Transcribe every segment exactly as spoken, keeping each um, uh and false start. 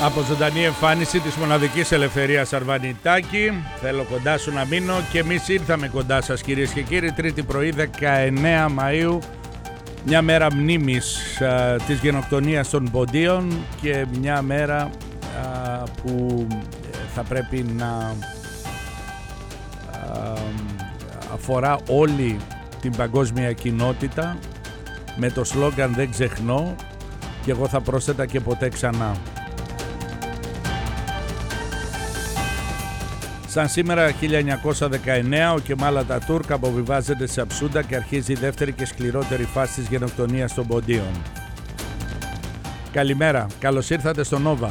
Από ζωντανή εμφάνιση της μοναδικής ελευθερίας Αρβανιτάκη. Θέλω κοντά σου να μείνω και εμείς ήρθαμε κοντά σας, κυρίες και κύριοι. Τρίτη πρωί, δεκαεννέα Μαΐου, μια μέρα μνήμης α, της γενοκτονίας των Ποντίων και μια μέρα α, που θα πρέπει να α, αφορά όλη την παγκόσμια κοινότητα με το σλόγγαν «Δεν ξεχνώ» και εγώ θα πρόσθετα και ποτέ ξανά. Σαν σήμερα χίλια εννιακόσια δεκαεννέα ο Κεμάλ Ατατούρκ αποβιβάζεται σε Αψούντα και αρχίζει η δεύτερη και σκληρότερη φάση της γενοκτονίας των Ποντίων. Καλημέρα, καλώς ήρθατε στο Νόβα.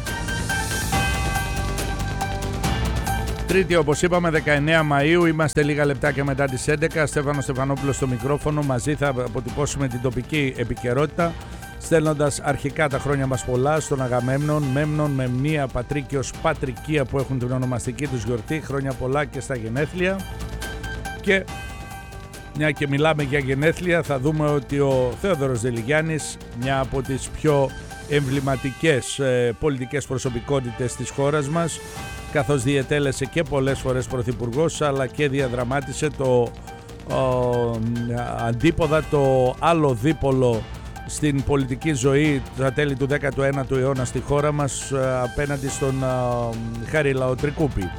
Τρίτη, όπως είπαμε, δεκαεννέα Μαΐου, είμαστε λίγα λεπτάκια μετά τις έντεκα. Στέφανος Στεφανόπουλος στο μικρόφωνο, μαζί θα αποτυπώσουμε την τοπική επικαιρότητα, στέλνοντας αρχικά τα χρόνια μας πολλά στον Αγαμέμνον, Μέμνον, Μεμνία, Πατρίκιος, Πατρικία που έχουν την ονομαστική τους γιορτή. Χρόνια πολλά και στα γενέθλια. Και μια και μιλάμε για γενέθλια, θα δούμε ότι ο Θέοδωρος Δελιγιάννης, μια από τις πιο εμβληματικές ε, πολιτικές προσωπικότητες της χώρας μας, καθώς διετέλεσε και πολλές φορές πρωθυπουργός, αλλά και διαδραμάτισε το ο, αντίποδα, το άλλο δίπολο στην πολιτική ζωή τα τέλη του δέκατου ένατου αιώνα στη χώρα μας απέναντι στον Χάρη Λαοτρικούπη.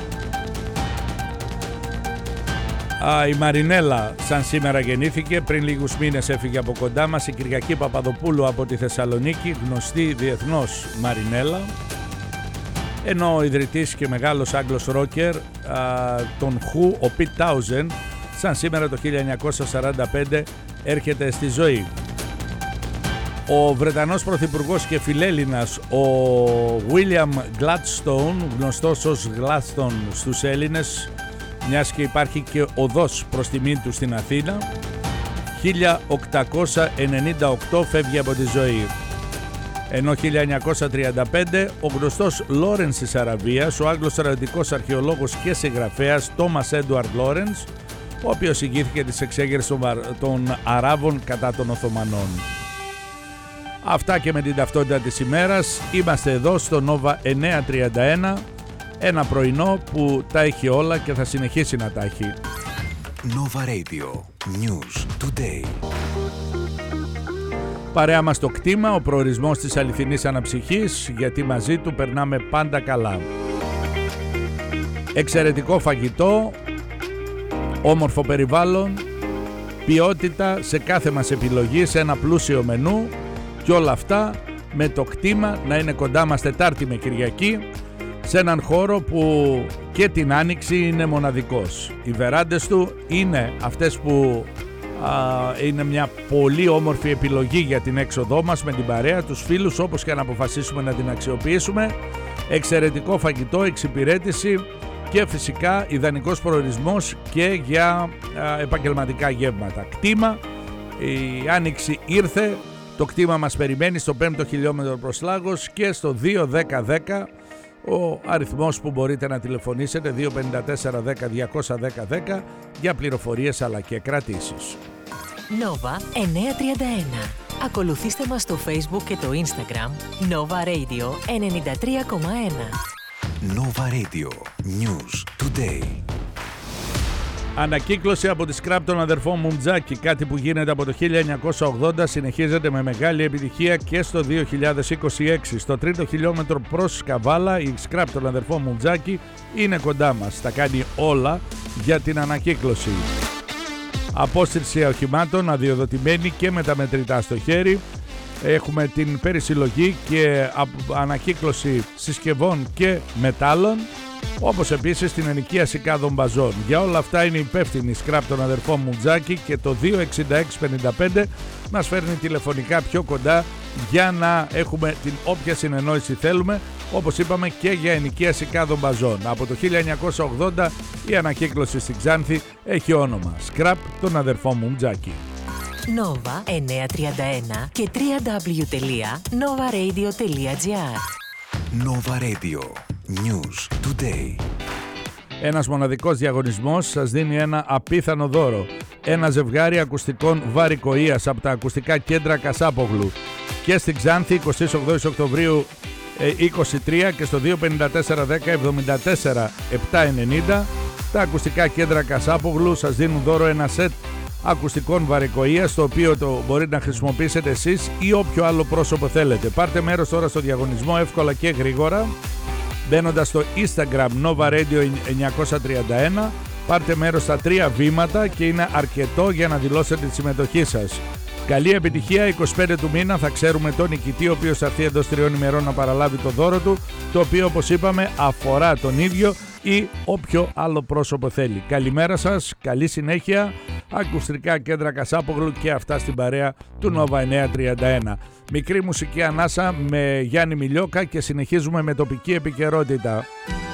Η Μαρινέλα σαν σήμερα γεννήθηκε, πριν λίγους μήνες έφυγε από κοντά μας η Κυριακή Παπαδοπούλου από τη Θεσσαλονίκη, γνωστή διεθνώς Μαρινέλα, ενώ ο ιδρυτής και μεγάλος Άγγλος ρόκερ τον Who, ο Pete Townshend, σαν σήμερα το χίλια εννιακόσια σαράντα πέντε έρχεται στη ζωή. Ο Βρετανός πρωθυπουργός και φιλέλληνας, ο William Gladstone, γνωστός ως Gladstone στους Έλληνες, μιας και υπάρχει και οδός προς τιμήν του στην Αθήνα, χίλια οκτακόσια ενενήντα οκτώ φεύγει από τη ζωή. Ενώ χίλια εννιακόσια τριάντα πέντε ο γνωστός Λόρενς της Αραβίας, ο Άγγλος στρατιωτικός αρχαιολόγος και συγγραφέας Τόμας Έντουαρντ Λόρενς, ο οποίος ηγήθηκε της εξέγερσης των Αράβων κατά των Οθωμανών. Αυτά και με την ταυτότητα της ημέρας. Είμαστε εδώ στο Νόβα εννιακόσια τριάντα ένα, ένα πρωινό που τα έχει όλα και θα συνεχίσει να τα έχει. Nova Radio News Today. Παρέα μας το κτήμα, ο προορισμός της αληθινής αναψυχής, γιατί μαζί του περνάμε πάντα καλά. Εξαιρετικό φαγητό, όμορφο περιβάλλον, ποιότητα σε κάθε μας επιλογή, σε ένα πλούσιο μενού. Και όλα αυτά με το κτήμα να είναι κοντά μας Τετάρτη με Κυριακή, σε έναν χώρο που και την Άνοιξη είναι μοναδικός. Οι βεράντες του είναι αυτές που α, είναι μια πολύ όμορφη επιλογή για την έξοδό μας με την παρέα, τους φίλους, όπως και να αποφασίσουμε να την αξιοποιήσουμε. Εξαιρετικό φαγητό, εξυπηρέτηση και φυσικά ιδανικός προορισμός και για α, επαγγελματικά γεύματα. Κτήμα, η Άνοιξη ήρθε. Το κτήμα μας περιμένει στο πέμπτο χιλιόμετρο προς Λάγος και στο δύο δέκα δέκα, ο αριθμός που μπορείτε να τηλεφωνήσετε, δύο πέντε τέσσερα δέκα διακόσια δέκα δέκα, για πληροφορίες αλλά και κρατήσεις. Nova εννιακόσια τριάντα ένα. Ακολουθήστε μας στο Facebook και το Instagram Nova Radio ενενήντα τρία κόμμα ένα. Nova Radio News Today. Ανακύκλωση από τη σκράπ των αδερφών Μουμτζάκη, κάτι που γίνεται από το χίλια εννιακόσια ογδόντα, συνεχίζεται με μεγάλη επιτυχία και στο δύο χιλιάδες είκοσι έξι. Στο τρίτο χιλιόμετρο προς Καβάλα, η σκράπ των αδερφών Μουμτζάκη είναι κοντά μας. Τα κάνει όλα για την ανακύκλωση. Απόστριψη οχημάτων, αδειοδοτημένη και με τα μετρητά στο χέρι. Έχουμε την περισυλλογή και ανακύκλωση συσκευών και μετάλλων, όπως επίσης την ενοικίαση κάδων μπαζών. Για όλα αυτά είναι υπεύθυνη η σκράπ των αδερφών Μουμτζάκη και το δύο εξήντα έξι πενήντα πέντε μας φέρνει τηλεφωνικά πιο κοντά για να έχουμε την όποια συνεννόηση θέλουμε, όπως είπαμε, και για ενοικίαση κάδων μπαζών. Από το χίλια εννιακόσια ογδόντα η ανακύκλωση στην Ξάνθη έχει όνομα σκράπ των αδερφών Μουμτζάκη. Nova εννιακόσια τριάντα ένα και double-u double-u double-u τελεία nova radio τελεία gr. Nova Radio News Today. Ένας μοναδικός διαγωνισμός σας δίνει ένα απίθανο δώρο. Ένα ζευγάρι ακουστικών βαρικοΐας από τα ακουστικά κέντρα Κασάπογλου. Και στην Ξάνθη, εικοστή όγδοη Οκτωβρίου είκοσι τρία και στο δύο πενήντα τέσσερα δέκα εβδομήντα τέσσερα επτακόσια ενενήντα. Τα ακουστικά κέντρα Κασάπογλου σας δίνουν δώρο ένα σετ ακουστικών βαρικοΐας, το οποίο το μπορείτε να χρησιμοποιήσετε εσείς ή όποιο άλλο πρόσωπο θέλετε. Πάρτε μέρος τώρα στο διαγωνισμό εύκολα και γρήγορα μπαίνοντας στο Instagram Nova Radio εννιακόσια τριάντα ένα. Πάρτε μέρος στα τρία βήματα και είναι αρκετό για να δηλώσετε τη συμμετοχή σας. Καλή επιτυχία, είκοσι πέντε του μήνα θα ξέρουμε τον νικητή, ο οποίος θα έρθει εντός τριών ημερών να παραλάβει το δώρο του, το οποίο όπως είπαμε αφορά τον ίδιο ή όποιο άλλο πρόσωπο θέλει. Καλημέρα σας, καλή συνέχεια, ακουστικά κέντρα Κασάπογλου και αυτά στην παρέα του Nova εννιακόσια τριάντα ένα. Μικρή μουσική ανάσα με Γιάννη Μιλιόκα και συνεχίζουμε με τοπική επικαιρότητα.